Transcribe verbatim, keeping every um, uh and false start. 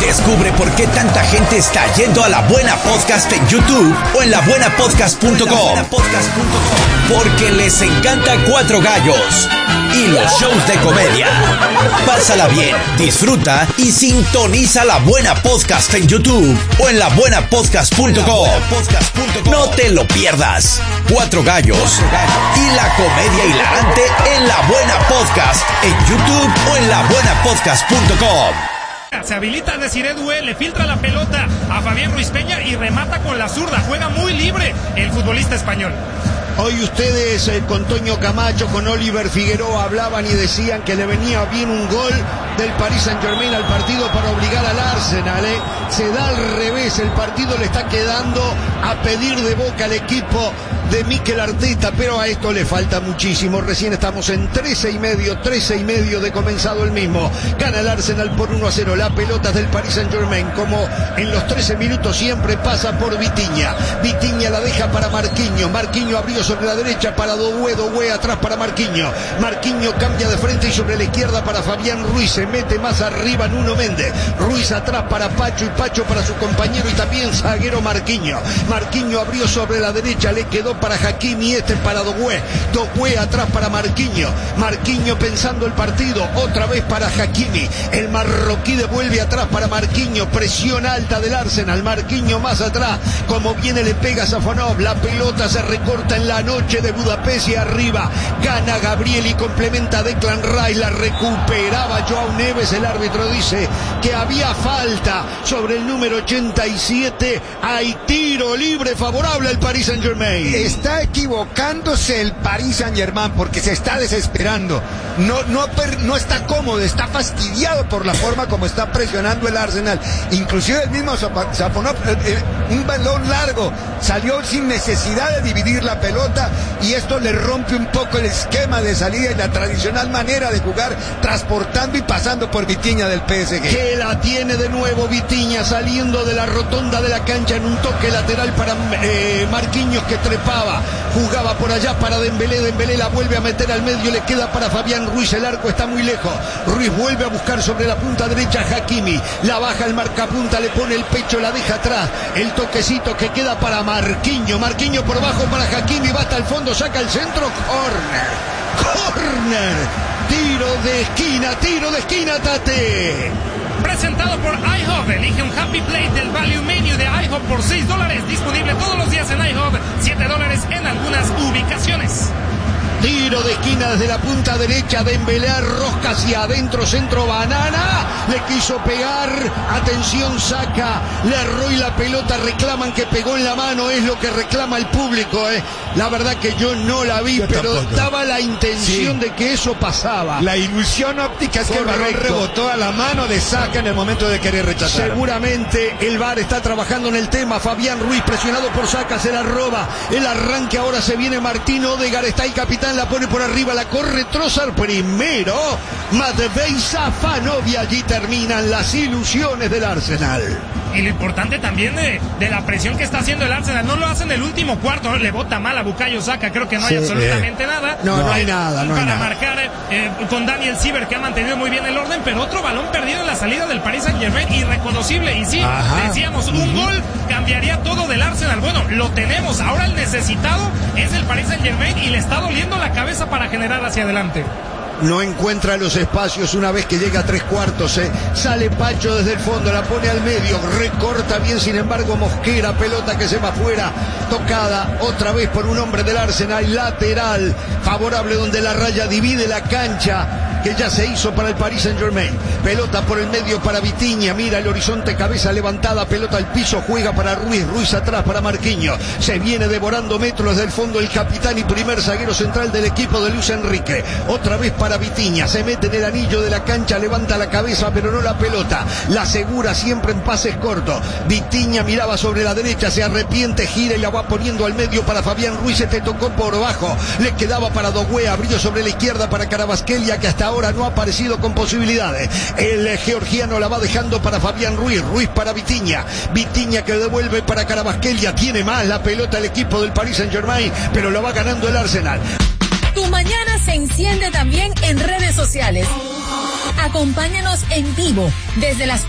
Descubre por qué tanta gente está yendo a La Buena Podcast en YouTube o en la buena podcast punto com. Porque les encanta Cuatro Gallos y los shows de comedia. Pásala bien, disfruta y sintoniza La Buena Podcast en YouTube o en la buena podcast punto com. No te lo pierdas. Cuatro Gallos y la comedia hilarante en La Buena Podcast en YouTube o en la buena podcast punto com. Se habilita Desiré Doué, le filtra la pelota a Fabián Ruiz Peña y remata con la zurda. Juega muy libre el futbolista español. Hoy ustedes eh, con Toño Camacho, con Oliver Figueroa hablaban y decían que le venía bien un gol del Paris Saint-Germain al partido para obligar al Arsenal. ¿eh? Se da al revés, el partido le está quedando a pedir de boca al equipo de Mikel Arteta, pero a esto le falta muchísimo. Recién estamos en trece y medio, trece y medio de comenzado el mismo. Gana el Arsenal por uno a cero. La pelota del Paris Saint-Germain, como en los trece minutos siempre, pasa por Vitinha. Vitinha la deja para Marquinhos. Marquinhos abrió sobre la derecha para Doué. Doué atrás para Marquinhos. Marquinhos cambia de frente y sobre la izquierda para Fabián Ruiz. Se mete más arriba Nuno Méndez. Ruiz atrás para Pacho y Pacho para su compañero y también zaguero Marquinhos. Marquinhos abrió sobre la derecha, le quedó para Hakimi, este para Doué. Doué atrás para Marquinhos. Marquinhos pensando el partido, otra vez para Hakimi. El marroquí devuelve atrás para Marquinhos. Presión alta del Arsenal. Marquinhos más atrás. Como viene le pega Safonov. La pelota se recorta en la noche de Budapest y arriba. Gana Gabriel y complementa Declan Rice. La recuperaba Joao Neves. El árbitro dice que había falta sobre el número ochenta y siete. Hay tiro libre favorable al Paris Saint-Germain. Está equivocándose el Paris Saint-Germain porque se está desesperando. No, no, no está cómodo, está fastidiado por la forma como está presionando el Arsenal. Inclusive el mismo Safonov, eh, eh, un balón largo, salió sin necesidad de dividir la pelota y esto le rompe un poco el esquema de salida y la tradicional manera de jugar, transportando y pasando por Vitinha del P S G. Que la tiene de nuevo Vitinha saliendo de la rotonda de la cancha en un toque lateral para eh, Marquinhos, que trepaba. Jugaba por allá para Dembélé. Dembélé la vuelve a meter al medio, le queda para Fabián Ruiz. El arco está muy lejos. Ruiz vuelve a buscar sobre la punta derecha Hakimi. La baja el marcapunta, le pone el pecho, la deja atrás. El toquecito que queda para Marquinhos. Marquinhos por bajo para Hakimi, va hasta el fondo, saca el centro. Corner. Corner. Tiro de esquina, tiro de esquina, Tate. Presentado por iHub. Elige un Happy Plate del Value Menu de iHub por seis dólares. Disponible todos los días en iHub. siete dólares en algunas ubicaciones. Tiro de esquina desde la punta derecha. Dembélé, rosca hacia adentro, centro banana. Le quiso pegar. Atención, saca. Le erró y la pelota. Reclaman que pegó en la mano. Es lo que reclama el público. Eh. La verdad que yo no la vi, yo pero tampoco. Daba la intención sí. de que eso pasaba. La ilusión óptica es Correcto. que el balón rebotó a la mano de Saka en el momento de querer rechazar. Seguramente el V A R está trabajando en el tema. Fabián Ruiz presionado por Saka, se la roba. El arranque ahora se viene Martín Odegaard. Está el capitán. La pone por arriba, la corre Trossard primero. Matvei Safanov y allí terminan las ilusiones del Arsenal. Y lo importante también de, de la presión que está haciendo el Arsenal, no lo hace en el último cuarto, le bota mal a Bukayo Saka, creo que no hay sí, absolutamente eh. nada. No, no, no hay nada, no para hay nada. marcar eh, con Daniel Siever, que ha mantenido muy bien el orden, pero otro balón perdido en la salida del Paris Saint-Germain, irreconocible. Y sí, Ajá. decíamos, un uh-huh. gol cambiaría todo del Arsenal. Bueno, lo tenemos, ahora el necesitado es el Paris Saint-Germain y le está doliendo la cabeza para generar hacia adelante. No encuentra los espacios una vez que llega a tres cuartos. ¿eh? Sale Pacho desde el fondo, la pone al medio, recorta bien, sin embargo Mosquera, pelota que se va afuera, tocada otra vez por un hombre del Arsenal, lateral, favorable donde la raya divide la cancha, que ya se hizo para el Paris Saint-Germain. Pelota por el medio para Vitinha, mira el horizonte, cabeza levantada, pelota al piso, juega para Ruiz, Ruiz atrás para Marquinhos. Se viene devorando metros desde el fondo el capitán y primer zaguero central del equipo de Luis Enrique. Otra vez para Vitinha, se mete en el anillo de la cancha, levanta la cabeza pero no la pelota, la asegura siempre en pases cortos. Vitinha miraba sobre la derecha, se arrepiente, gira y la va poniendo al medio para Fabián Ruiz, se te tocó por bajo, le quedaba para Doué, abrió sobre la izquierda para Kvaratskhelia, que hasta ahora no ha aparecido con posibilidades. El georgiano la va dejando para Fabián Ruiz, Ruiz para Vitinha, Vitinha que devuelve para Kvaratskhelia, tiene más la pelota el equipo del Paris Saint-Germain, pero lo va ganando el Arsenal. Tu mañana se enciende también en redes sociales. Acompáñanos en vivo desde las